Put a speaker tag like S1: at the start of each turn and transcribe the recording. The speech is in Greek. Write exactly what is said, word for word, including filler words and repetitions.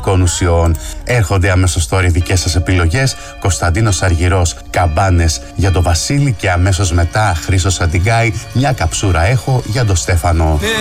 S1: χημικών ουσιών. Έρχονται αμέσως τώρα οι δικές σας επιλογές. Κωνσταντίνος Αργυρός, καμπάνες για το Βασίλη και αμέσως μετά Χρήστος Αντιγκάη, μια καψούρα έχω για τον Στέφανο.